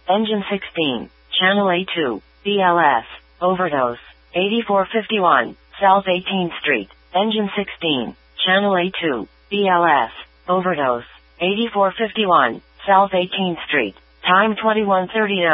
Engine 16, Channel A2, BLS, overdose. 8451, South 18th Street. Engine 16, Channel A2, BLS, overdose. 8451, South 18th Street. Time 21:39.